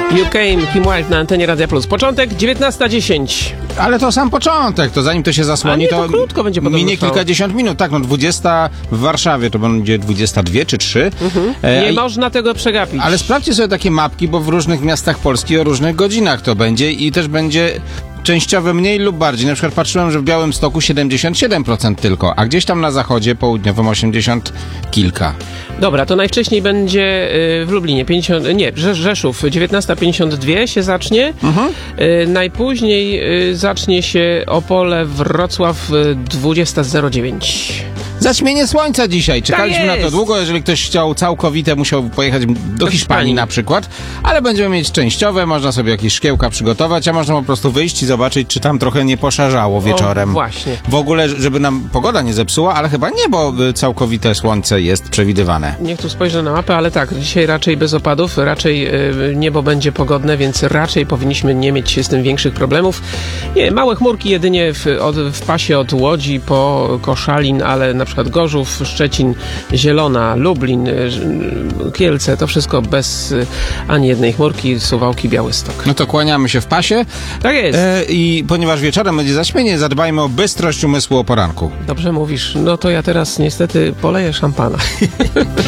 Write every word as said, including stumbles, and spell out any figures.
You Came, Kim Wilde na antenie Radia Plus. Początek dziewiętnasta dziesięć. Ale to sam początek, to zanim to się zasłoni, A nie, to to krótko będzie podobno minie trwało. kilkadziesiąt minut. Tak, no dwudziesta w Warszawie to będzie dwudziesta dwie czy trzy. Mhm. E, Nie i- można tego przegapić. Ale sprawdźcie sobie takie mapki, bo w różnych miastach Polski o różnych godzinach to będzie i też będzie częściowo mniej lub bardziej. Na przykład patrzyłem, że w Białymstoku siedemdziesiąt siedem procent tylko, a gdzieś tam na zachodzie południowym osiemdziesiąt kilka. Dobra, to najwcześniej będzie y, w Lublinie pięćdziesiąt, nie, Rze- Rzeszów dziewiętnasta pięćdziesiąt dwa się zacznie. Mhm. Y, najpóźniej y, zacznie się Opole, Wrocław y, dwudziesta zero dziewięć. Zaćmienie słońca dzisiaj. Czekaliśmy na to jest. długo. Jeżeli ktoś chciał całkowite, musiał pojechać do, Hiszpanii, Hiszpanii. na przykład. Ale będziemy mieć częściowe, można sobie jakieś szkiełka przygotować, a można po prostu wyjść i zobaczyć, czy tam trochę nie poszarzało wieczorem. O, właśnie. W ogóle, żeby nam pogoda nie zepsuła, ale chyba nie, bo y, całkowite słońce jest przewidywane. Niech tu spojrzę na mapę, ale tak, dzisiaj raczej bez opadów, raczej y, niebo będzie pogodne, więc raczej powinniśmy nie mieć z tym większych problemów. Nie, małe chmurki jedynie w, od, w pasie od Łodzi po Koszalin, ale na przykład Gorzów, Szczecin, Zielona, Lublin, y, Kielce, to wszystko bez y, ani jednej chmurki, Suwałki, Białystok. No to kłaniamy się w pasie. Tak jest. E, I ponieważ wieczorem będzie zaćmienie, zadbajmy o bystrość umysłu o poranku. Dobrze mówisz. No to ja teraz niestety poleję szampana.